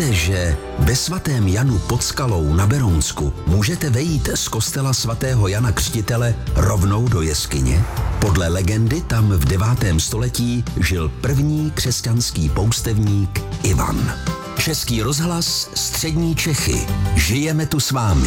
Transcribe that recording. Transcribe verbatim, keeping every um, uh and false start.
Víte, že ve svatém Janu pod Skalou na Berounsku můžete vejít z kostela svatého Jana Křtitele rovnou do jeskyně? Podle legendy tam v devátém století žil první křesťanský poustevník Ivan. Český rozhlas, Střední Čechy. Žijeme tu s vámi.